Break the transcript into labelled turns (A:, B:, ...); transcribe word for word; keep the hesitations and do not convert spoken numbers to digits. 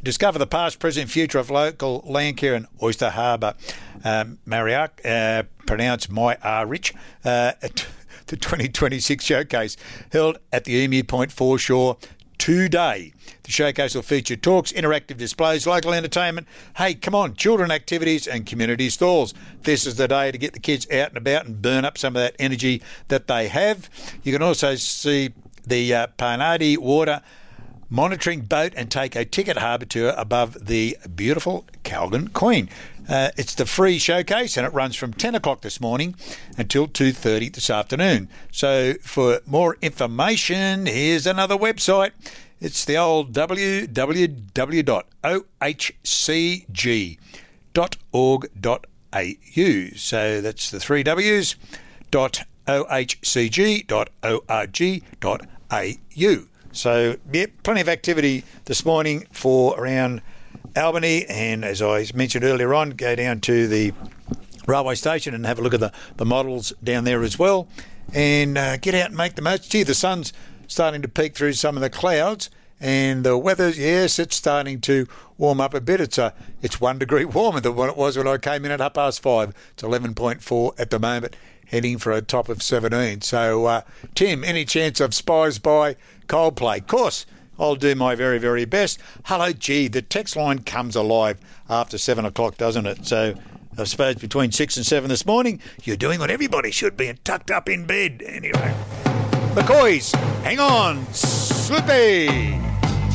A: Discover the past, present, future of local land care in Oyster Harbour. Um, Marriott, uh, pronounced My R Rich, uh, at the twenty twenty-six showcase held at the Emu Point foreshore today. The showcase will feature talks, interactive displays, local entertainment. Hey, come on, children activities and community stalls. This is the day to get the kids out and about and burn up some of that energy that they have. You can also see the uh, Parnadi Water monitoring boat and take a ticket harbour tour above the beautiful Calgon Queen. Uh, it's the free showcase and it runs from ten o'clock this morning until two thirty this afternoon. So for more information, here's another website. It's the old w w w dot o h c g dot org dot a u. So that's the three W's dot o h c g dot org dot a u. So, yeah, plenty of activity this morning for around Albany, and as I mentioned earlier on, go down to the railway station and have a look at the, the models down there as well, and uh, get out and make the most. Gee, the sun's starting to peek through some of the clouds, and the weather, yes, it's starting to warm up a bit. It's a, it's one degree warmer than what it was when I came in at half past five. It's eleven point four at the moment, heading for a top of seventeen. So, uh, Tim, any chance of Spies by Coldplay? Of course, I'll do my very, very best. Hello, gee, the text line comes alive after seven o'clock, doesn't it? So I suppose between six and seven this morning, you're doing what everybody should be and tucked up in bed. Anyway, McCoys, hang on, Slippy.